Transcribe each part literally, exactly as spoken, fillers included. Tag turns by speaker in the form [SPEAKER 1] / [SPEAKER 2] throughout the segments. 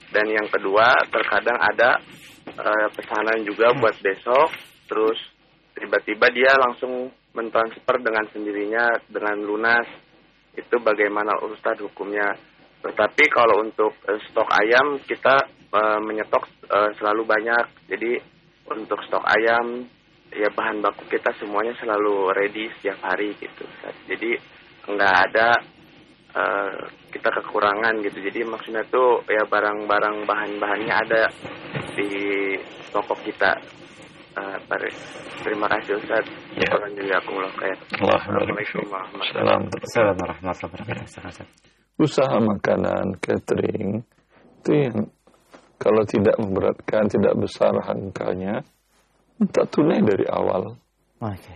[SPEAKER 1] Dan yang kedua, terkadang ada uh, pesanan juga buat besok, terus tiba-tiba dia langsung mentransfer dengan sendirinya, dengan lunas. Itu bagaimana Ustadz hukumnya? Tetapi kalau untuk uh, stok ayam, kita uh, menyetok uh, selalu banyak. Jadi untuk stok ayam, ya bahan baku kita semuanya selalu ready setiap hari gitu. Jadi nggak ada uh, kita kekurangan gitu. Jadi maksudnya tuh ya barang-barang bahan-bahannya ada di toko kita. Uh, terima kasih Ustaz.
[SPEAKER 2] Ya.
[SPEAKER 1] Jazakumullah khair. Assalamualaikum
[SPEAKER 2] warahmatullahi wabarakatuh.
[SPEAKER 3] Usaha makanan catering itu yang kalau tidak memberatkan, tidak besar angkanya, minta tunai dari awal.
[SPEAKER 2] Oke.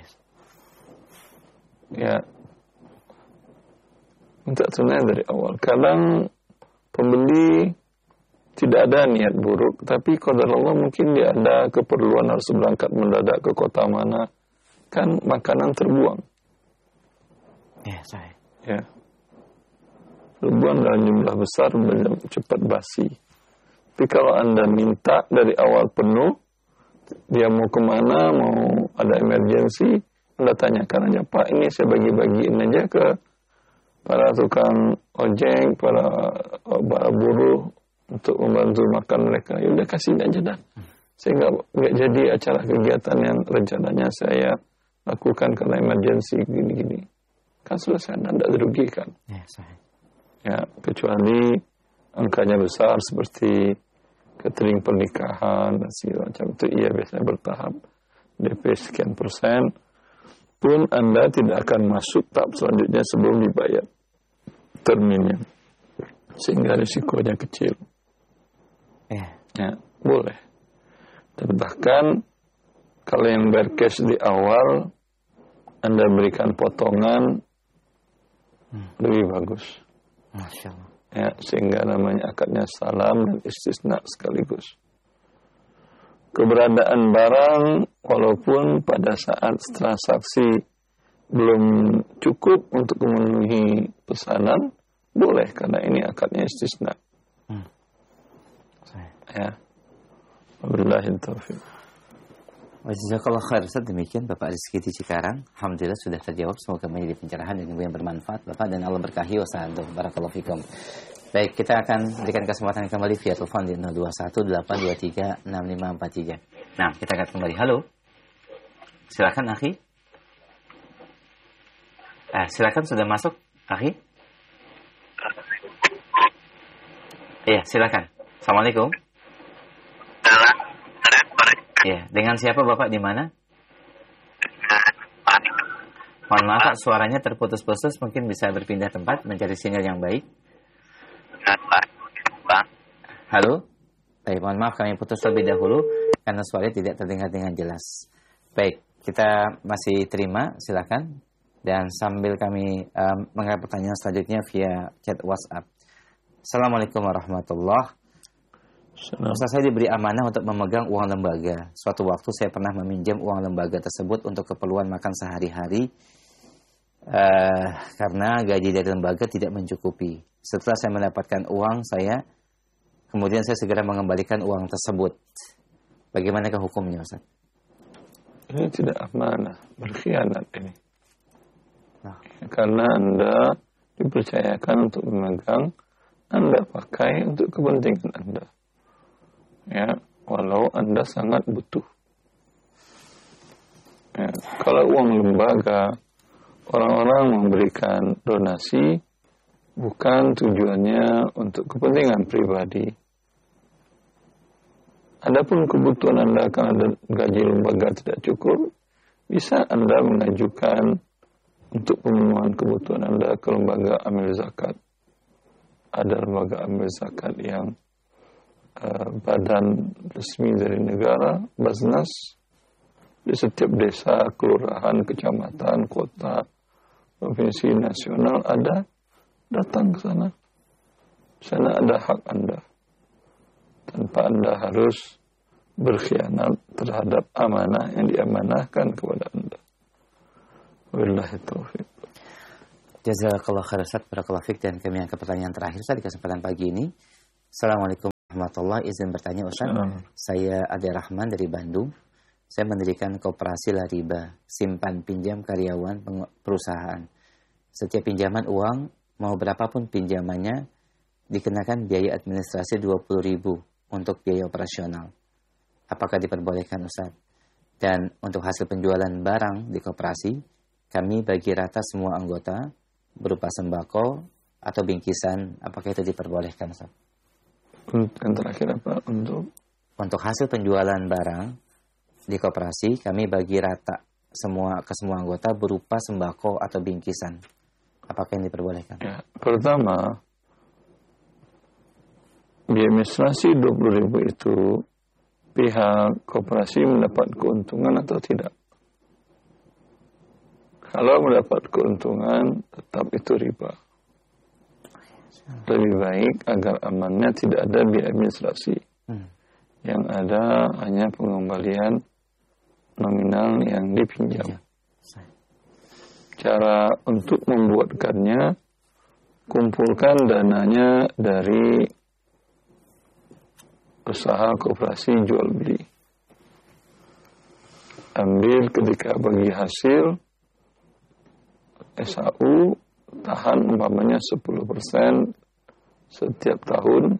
[SPEAKER 3] Ya, minta tunai dari awal. Kadang pembeli tidak ada niat buruk, tapi qadar Allah mungkin dia ada keperluan harus berangkat mendadak ke kota mana, kan makanan terbuang.
[SPEAKER 2] Ya, saya.
[SPEAKER 3] Ya, terbuang dalam jumlah besar, cepat basi. Tapi kalau Anda minta dari awal penuh, dia mau kemana, mau ada emergensi, Anda tanyakan aja, Pak, ini saya bagi-bagiin aja ke para tukang ojek, para, para buruh untuk membantu makan mereka. Ya udah kasih aja dah. Saya nggak nggak jadi acara kegiatan yang rencananya saya lakukan karena emergensi gini-gini. Kan selesai, Anda tidak dirugikan.
[SPEAKER 2] Ya, saya.
[SPEAKER 3] Ya, kecuali angkanya besar seperti catering pernikahan dan segala macam itu, iya biasanya bertahap D P sekian persen pun Anda tidak akan masuk tahap selanjutnya sebelum dibayar terminnya, sehingga risikonya kecil.
[SPEAKER 2] Ya,
[SPEAKER 3] ya boleh. Dan bahkan kalau yang bayar cash di awal Anda berikan potongan hmm. lebih bagus.
[SPEAKER 2] Masya Allah.
[SPEAKER 3] Ya, sehingga namanya akadnya salam dan istisna sekaligus. Keberadaan barang walaupun pada saat transaksi belum cukup untuk memenuhi pesanan, boleh karena ini akadnya istisna. Hmm. Ya. Wabillahi taufiq.
[SPEAKER 2] Jazakallah khair. Demikian Bapak Rizky di Cikarang. Alhamdulillah sudah terjawab. Semoga menjadi pencerahan dan yang bermanfaat Bapak, dan Allah berkahi. Wassalamualaikum barakallahu fikum. Baik, kita akan berikan kesempatan kembali via telepon di nol dua satu delapan dua tiga enam lima empat tiga. Nah, kita akan kembali. Halo. Silakan akhi. Eh, silakan sudah masuk akhi. Iya, silakan. Assalamualaikum. Ya, dengan siapa Bapak di mana? Mohon maaf Pak, suaranya terputus-putus, mungkin bisa berpindah tempat mencari sinyal yang baik. Halo? Baik, mohon maaf kami putus terlebih dahulu karena suaranya tidak terdengar dengan jelas. Baik, kita masih terima, silakan. Dan sambil kami um, mengangkat pertanyaan selanjutnya via chat WhatsApp. Assalamualaikum warahmatullahi wabarakatuh. Ustaz, saya diberi amanah untuk memegang uang lembaga. Suatu waktu saya pernah meminjam uang lembaga tersebut untuk keperluan makan sehari-hari uh, karena gaji dari lembaga tidak mencukupi. Setelah saya mendapatkan uang saya, kemudian saya segera mengembalikan uang tersebut. Bagaimanakah hukumnya, Ustaz?
[SPEAKER 3] Ini tidak amanah, berkhianat ini.
[SPEAKER 2] Nah.
[SPEAKER 3] Karena Anda dipercayakan untuk memegang, Anda pakai untuk kepentingan Anda. Ya, walau Anda sangat butuh. Ya, kalau uang lembaga, orang-orang memberikan donasi bukan tujuannya untuk kepentingan pribadi. Adapun kebutuhan Anda karena gaji lembaga tidak cukup, bisa Anda mengajukan untuk pemenuhan kebutuhan Anda ke lembaga amil zakat. Ada lembaga amil zakat yang Uh, badan resmi dari negara, Basnas, di setiap desa, kelurahan, kecamatan, kota, provinsi, nasional ada, datang ke sana. Sana ada hak Anda. Tanpa Anda harus berkhianat terhadap amanah yang diamanahkan kepada Anda. Wabillahi taufiq.
[SPEAKER 2] Jazakallah khair Ustaz, barakallahu fiik. Dan kami yang ke pertanyaan terakhir Ustaz di kesempatan pagi ini. Assalamualaikum warahmatullahi. Izin bertanya Ustaz,
[SPEAKER 3] Hmm.
[SPEAKER 2] saya Ade Rahman dari Bandung. Saya mendirikan koperasi lariba, simpan pinjam karyawan peng- perusahaan. Setiap pinjaman uang, mau berapapun pinjamannya, dikenakan biaya administrasi dua puluh ribu untuk biaya operasional. Apakah diperbolehkan Ustaz? Dan untuk hasil penjualan barang di koperasi, kami bagi rata semua anggota berupa sembako atau bingkisan. Apakah itu diperbolehkan Ustaz?
[SPEAKER 3] Yang terakhir apa? Untuk
[SPEAKER 2] Untuk hasil penjualan barang di koperasi, kami bagi rata semua ke semua anggota berupa sembako atau bingkisan. Apakah yang diperbolehkan?
[SPEAKER 3] ya, pertama, biaya administrasi dua puluh ribu itu pihak koperasi mendapat keuntungan atau tidak? Kalau mendapat keuntungan, tetap itu riba. Lebih baik agar amannya tidak ada biaya administrasi.
[SPEAKER 2] Hmm.
[SPEAKER 3] Yang ada hanya pengembalian nominal yang dipinjam.
[SPEAKER 2] Ya.
[SPEAKER 3] Cara untuk membuatkannya, kumpulkan dananya dari usaha koperasi jual beli. Ambil ketika bagi hasil S A U, tahan umpamanya sepuluh persen setiap tahun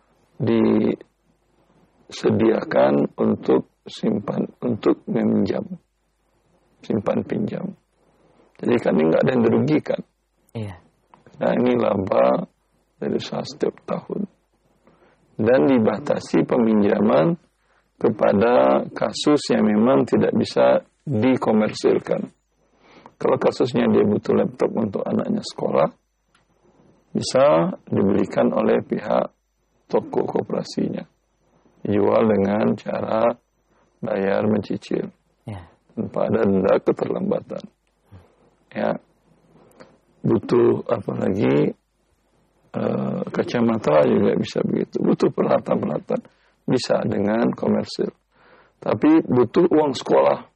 [SPEAKER 3] disediakan untuk simpan, untuk meminjam, simpan pinjam. Jadi kan ini nggak ada yang dirugikan.
[SPEAKER 2] Iya.
[SPEAKER 3] Nah ini laba dari usaha setiap tahun. Dan dibatasi peminjaman kepada kasus yang memang tidak bisa dikomersilkan. Kalau kasusnya dia butuh laptop untuk anaknya sekolah, bisa dibelikan oleh pihak toko koperasinya. Dijual dengan cara bayar mencicil.
[SPEAKER 2] Ya.
[SPEAKER 3] Tanpa ada denda keterlambatan. Ya. Butuh apalagi uh, kacamata juga bisa begitu. Butuh peralatan-peralatan. Bisa dengan komersil. Tapi butuh uang sekolah.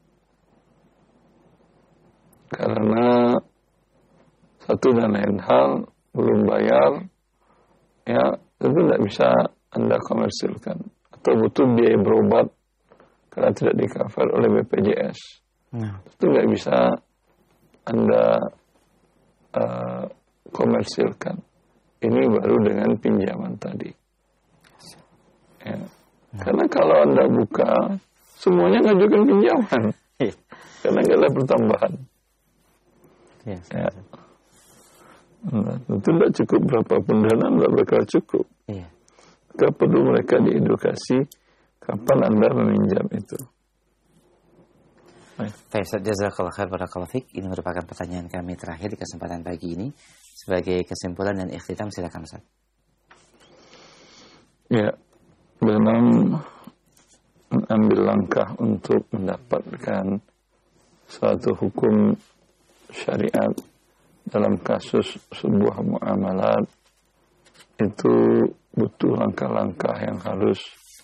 [SPEAKER 3] Karena satu dan lain hal belum bayar, ya tentu tidak bisa Anda komersilkan. Atau butuh biaya berobat karena tidak di-cover oleh B P J S. Nah. Itu nggak bisa Anda uh, komersilkan. Ini baru dengan pinjaman tadi. Ya. Nah. Karena kalau Anda buka, semuanya ngajukan pinjaman. Karena nggak ada pertambahan.
[SPEAKER 2] Ya.
[SPEAKER 3] Ya. Nah, tentu tidak cukup berapa dana, tidak bakal cukup.
[SPEAKER 2] Iya.
[SPEAKER 3] Maka perlu mereka diedukasi kapan Anda meminjam itu.
[SPEAKER 2] Baik, Ustaz, jazakallahu khair, barakallahu fiik. Ini merupakan pertanyaan kami terakhir di kesempatan pagi ini. Sebagai kesimpulan dan ikhtitam, silakan Ustaz.
[SPEAKER 3] Ya, dalam mengambil langkah untuk mendapatkan suatu hukum syariat dalam kasus sebuah muamalat itu butuh langkah-langkah yang harus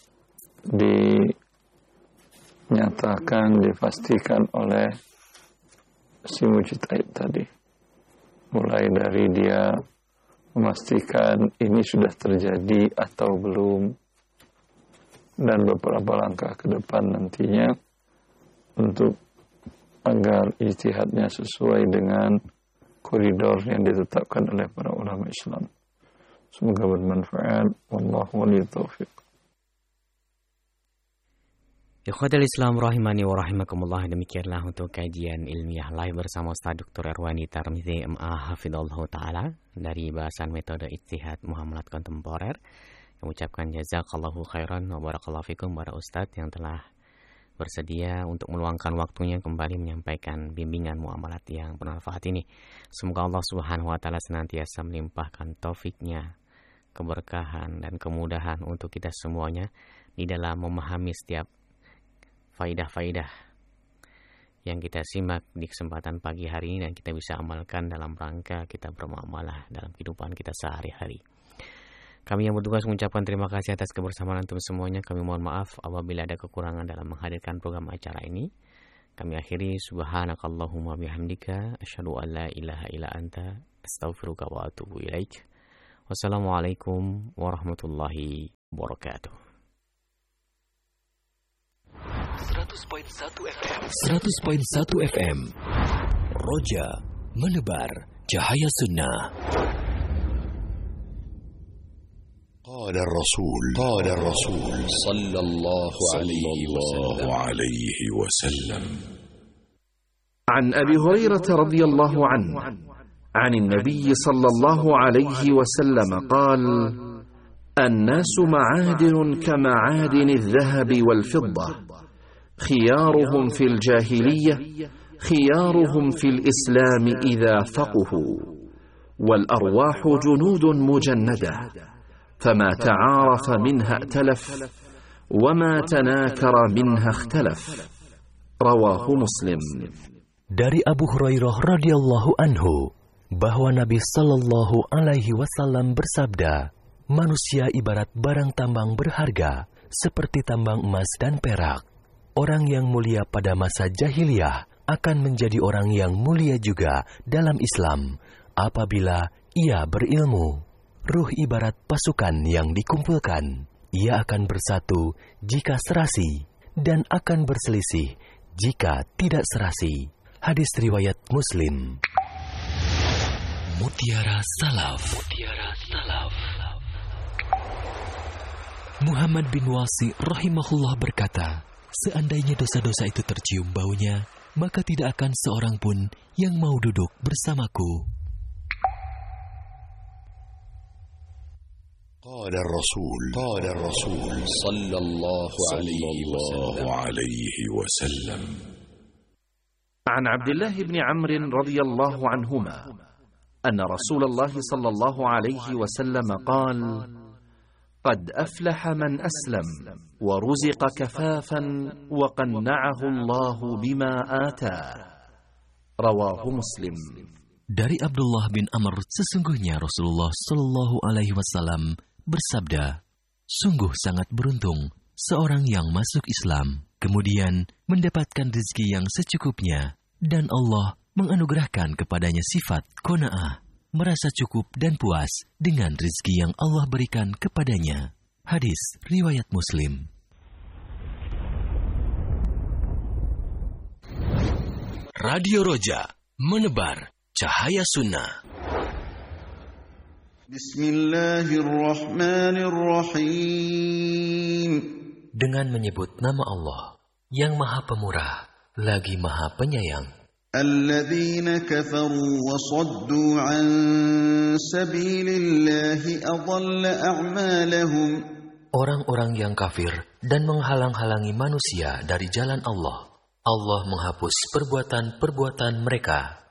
[SPEAKER 3] dinyatakan, dipastikan oleh si mujtahid tadi. Mulai dari dia memastikan ini sudah terjadi atau belum, dan beberapa langkah ke depan nantinya untuk agar ijtihadnya sesuai dengan koridor yang ditetapkan oleh para ulama Islam. Semoga bermanfaat. Wallahu waliyut taufiq.
[SPEAKER 4] Ikhwatul Islam rahimani wa rahimakumullah, demikianlah untuk kajian ilmiah live bersama Ustaz Doktor Erwani Tarmizi M A hafizallahu taala dari bahasan metode ijtihad muamalat kontemporer. Kami ucapkan jazakallahu khairan wa barakallahu fikum para ustaz yang telah bersedia untuk meluangkan waktunya kembali menyampaikan bimbingan muamalat yang bermanfaat ini. Semoga Allah Subhanahu wa taala senantiasa melimpahkan taufiknya, keberkahan dan kemudahan untuk kita semuanya di dalam memahami setiap faidah-faidah yang kita simak di kesempatan pagi hari ini dan kita bisa amalkan dalam rangka kita bermuamalah dalam kehidupan kita sehari-hari. Kami yang bertugas mengucapkan terima kasih atas kebersamaan antum semuanya. Kami mohon maaf apabila ada kekurangan dalam menghadirkan program acara ini. Kami akhiri subhanakallahumma bihamdika asyhadu an la ilaha illa anta astaghfiruka wa atubu ilaik. Wassalamualaikum warahmatullahi wabarakatuh.
[SPEAKER 5] seratus koma satu F M Roja menebar cahaya sunnah. قال الرسول قال الرسول صلى الله عليه وسلم
[SPEAKER 6] عن أبي هريرة رضي الله عنه عن النبي صلى الله عليه وسلم قال: الناس معادن كمعادن الذهب والفضة، خيارهم في الجاهلية خيارهم في الإسلام إذا فقهوا، والأرواح جنود مجندة، فما تعارف منها ائتلف، وما تناكر منها اختلف. رواه مسلم.
[SPEAKER 5] Dari Abu Hurairah radhiyallahu anhu bahwa Nabi sallallahu alaihi wasallam bersabda, manusia ibarat barang tambang berharga seperti tambang emas dan perak. Orang yang mulia pada masa jahiliyah akan menjadi orang yang mulia juga dalam Islam apabila ia berilmu. Ruh ibarat pasukan yang dikumpulkan. Ia akan bersatu jika serasi dan akan berselisih jika tidak serasi. Hadis riwayat Muslim. Mutiara Salaf. Mutiara Salaf. Muhammad bin Wasi rahimahullah berkata, seandainya dosa-dosa itu tercium baunya, maka tidak akan seorang pun yang mau duduk bersamaku. قال الرسول قال الرسول صلى الله عليه وسلم
[SPEAKER 6] عن عبد الله بن عمرو رضي الله عنهما أن رسول الله صلى الله عليه وسلم قال: قد أفلح من أسلم ورزق كفافا وقنعه الله بما آتاه. رواه مسلم.
[SPEAKER 5] Dari Abdullah bin Amr, sesungguhnya Rasulullah Shallallahu Alaihi Wasallam bersabda, sungguh sangat beruntung seorang yang masuk Islam, kemudian mendapatkan rezeki yang secukupnya, dan Allah menganugerahkan kepadanya sifat qanaah, merasa cukup dan puas dengan rezeki yang Allah berikan kepadanya. Hadis riwayat Muslim. Radio Roja menebar cahaya sunnah.
[SPEAKER 7] Bismillahirrahmanirrahim.
[SPEAKER 5] Dengan menyebut nama Allah yang Maha Pemurah lagi Maha Penyayang.
[SPEAKER 7] Alladzina kafaru wa saddu an sabilillahi adalla a'malahum.
[SPEAKER 5] Orang-orang yang kafir dan menghalang-halangi manusia dari jalan Allah, Allah menghapus perbuatan-perbuatan mereka.